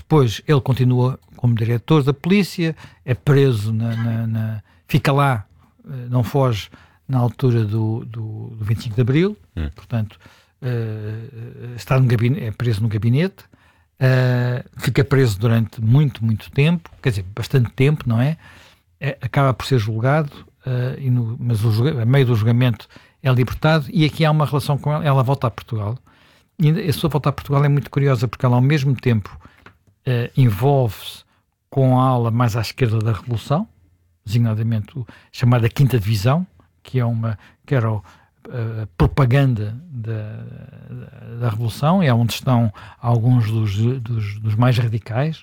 Depois ele continua como diretor da polícia, é preso, fica lá, não foge na altura do 25 de Abril, portanto, está no gabinete, é preso no gabinete, fica preso durante muito, muito tempo, quer dizer, bastante tempo, não é? Acaba por ser julgado, mas a meio do julgamento é libertado, e aqui há uma relação com ela volta a Portugal. E a sua volta a Portugal é muito curiosa, porque ela ao mesmo tempo envolve-se com a ala mais à esquerda da Revolução, designadamente chamada Quinta Divisão, que era a propaganda da Revolução, é onde estão alguns dos mais radicais.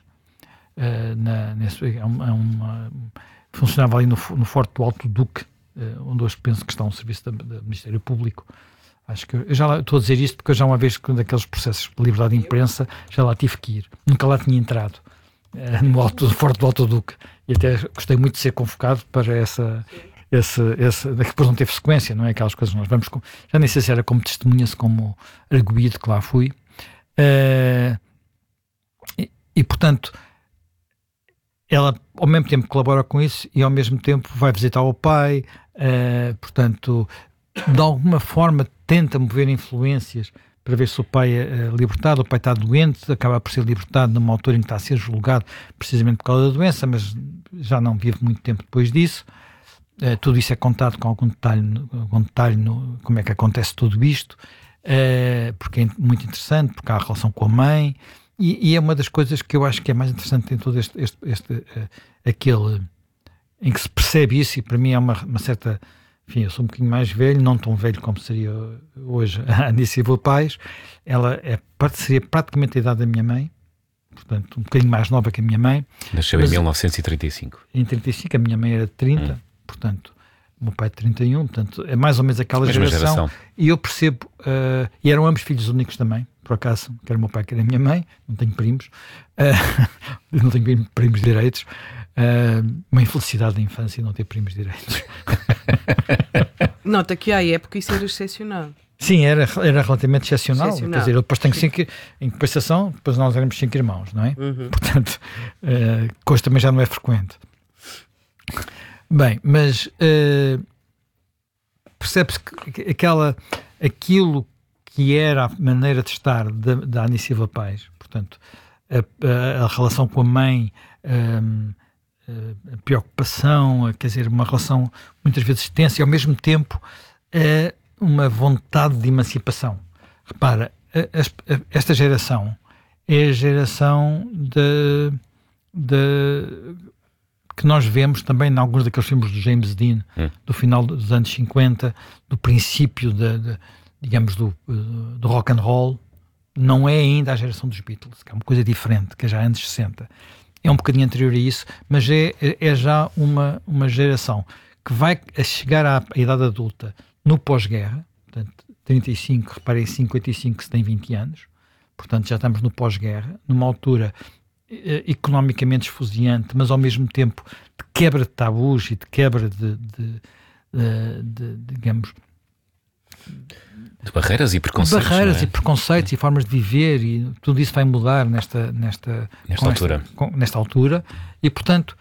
Funcionava ali no Forte do Alto Duque, onde hoje penso que está um serviço do Ministério Público. Acho que eu já estou a dizer isto porque eu já uma vez, daqueles processos de liberdade de imprensa, já lá tive que ir. Nunca lá tinha entrado, no Forte do Alto Duque. E até gostei muito de ser convocado para depois não teve sequência, não é? Aquelas coisas, nós vamos, já nem sei se era como testemunha, se como arguído que lá fui. E portanto, ela ao mesmo tempo colabora com isso e ao mesmo tempo vai visitar o pai, portanto, de alguma forma tenta mover influências para ver se o pai é libertado. O pai está doente, acaba por ser libertado numa altura em que está a ser julgado precisamente por causa da doença, mas já não vive muito tempo depois disso. Tudo isso é contado com algum detalhe no como é que acontece tudo isto, porque é muito interessante, porque há a relação com a mãe, e é uma das coisas que eu acho que é mais interessante em todo aquele em que se percebe isso, e para mim é uma certa... Enfim, eu sou um bocadinho mais velho, não tão velho como seria hoje a Anísia Pais. Ela seria praticamente a idade da minha mãe, portanto, um bocadinho mais nova que a minha mãe. Nasceu em 1935. Em 35, a minha mãe era de 30, portanto, o meu pai de 31, portanto, é mais ou menos aquela geração. E eu percebo, e eram ambos filhos únicos também, por acaso, quer o meu pai, quer a minha mãe, não tenho primos, não tenho primos direitos. Uma infelicidade da infância não ter primos direitos. Nota que à época isso era excepcional. Sim, era relativamente excepcional. Quer dizer, eu depois tenho 5, em compensação, depois nós éramos 5 irmãos, não é? Portanto, coisa também já não é frequente. Bem, mas percebe-se que aquilo que era a maneira de estar da Anísia Pais, portanto, a relação com a mãe, a preocupação, quer dizer, uma relação muitas vezes tensa e ao mesmo tempo uma vontade de emancipação. Repara, esta geração é a geração que nós vemos também em alguns daqueles filmes do James Dean, do final dos anos 50, do princípio digamos do rock and roll. Não é ainda a geração dos Beatles, que é uma coisa diferente, que é já anos 60. É um bocadinho anterior a isso, mas é já uma geração que vai chegar à idade adulta no pós-guerra, portanto, 35, reparem, 55 se tem 20 anos, portanto já estamos no pós-guerra, numa altura economicamente esfuziante, mas ao mesmo tempo de quebra de tabus e de quebra digamos... de barreiras e preconceitos. Barreiras e preconceitos e formas de viver, e tudo isso vai mudar nesta altura. E, portanto,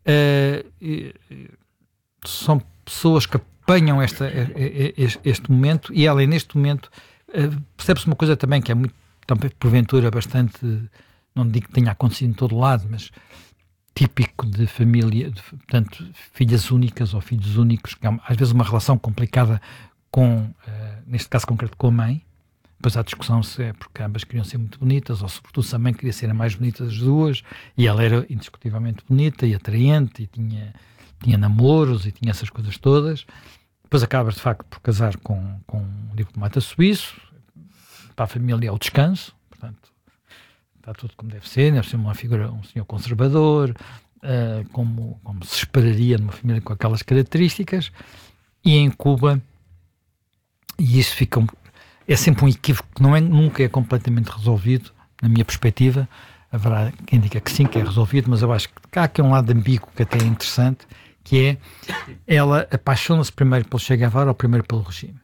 são pessoas que apanham este momento, e ela, neste momento, percebe-se uma coisa também que é muito, também, porventura, bastante, não digo que tenha acontecido em todo lado, mas típico de família, portanto, filhas únicas ou filhos únicos, que há, às vezes, uma relação complicada com, neste caso concreto, com a mãe. Depois há discussão se é porque ambas queriam ser muito bonitas, ou sobretudo se a mãe queria ser a mais bonita das duas, e ela era indiscutivelmente bonita e atraente, e tinha namoros, e tinha essas coisas todas. Depois acaba, de facto, por casar com um diplomata suíço. Para a família é o descanso, portanto, está tudo como deve ser uma figura, um senhor conservador, como se esperaria numa família com aquelas características. E em Cuba, e isso é sempre um equívoco que nunca é completamente resolvido, na minha perspectiva. Haverá quem diga que sim, que é resolvido, mas eu acho que há aqui um lado ambíguo que até é interessante, que é, ela apaixona-se primeiro pelo Che Guevara ou primeiro pelo regime.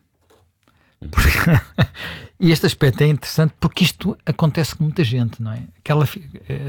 E este aspecto é interessante porque isto acontece com muita gente, não é?